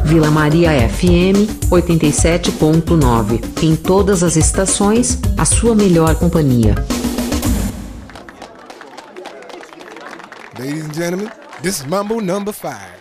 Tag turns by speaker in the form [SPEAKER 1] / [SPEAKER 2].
[SPEAKER 1] Vila Maria FM 87.9. Em todas as estações, a sua melhor companhia.
[SPEAKER 2] Ladies and gentlemen, this is Mambo number 5.